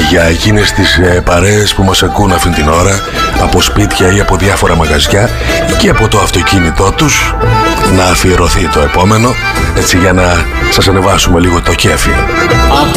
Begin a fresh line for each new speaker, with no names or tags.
για εκείνες τις παρέες που μας ακούν αυτήν την ώρα από σπίτια ή από διάφορα μαγαζιά και από το αυτοκίνητό τους, να αφιερωθεί το επόμενο, έτσι, για να σας ανεβάσουμε λίγο το κέφι.